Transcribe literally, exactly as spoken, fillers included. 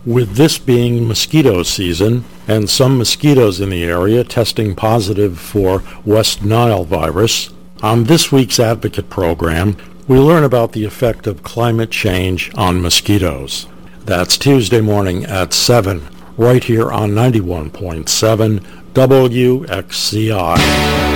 With this being mosquito season, and some mosquitoes in the area testing positive for West Nile virus, on this week's Advocate program, we learn about the effect of climate change on mosquitoes. That's Tuesday morning at seven, right here on ninety-one point seven W X C I.